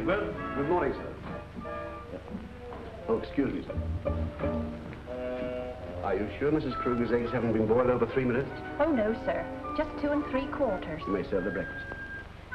morning, Will. Good morning, sir. Oh, excuse me, sir. Are you sure Mrs. Kruger's eggs haven't been boiled over 3 minutes? Oh, no, sir. Just 2 3/4. You may serve the breakfast.